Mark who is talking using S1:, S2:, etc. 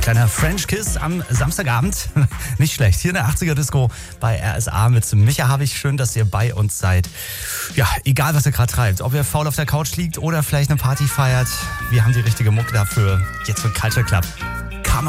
S1: Kleiner French Kiss am Samstagabend. Nicht schlecht. Hier in der 80er Disco bei RSA mit Micha Habich. Schön, dass ihr bei uns seid. Ja, egal was ihr gerade treibt. Ob ihr faul auf der Couch liegt oder vielleicht eine Party feiert. Wir haben die richtige Mucke dafür. Jetzt wird Culture Club.